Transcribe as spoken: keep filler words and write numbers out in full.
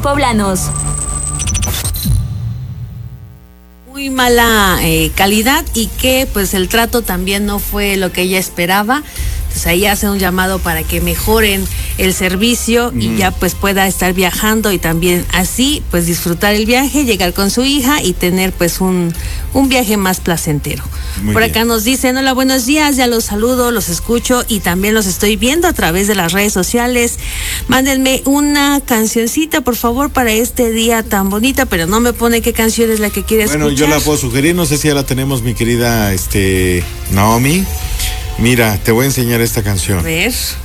poblanos. Muy mala eh, calidad y que pues el trato también no fue lo que ella esperaba. Entonces ahí hace un llamado para que mejoren el servicio mm. y ya pues pueda estar viajando y también así pues disfrutar el viaje, llegar con su hija y tener pues un, un viaje más placentero. Muy Por bien. Acá nos dicen, hola, buenos días, ya los saludo, los escucho y también los estoy viendo a través de las redes sociales. Mándenme una cancioncita, por favor, para este día tan bonita, pero no me pone qué canción es la que quiere bueno, escuchar. Bueno, yo la puedo sugerir, no sé si ya la tenemos, mi querida este Naomi. Mira, te voy a enseñar esta canción. A ver.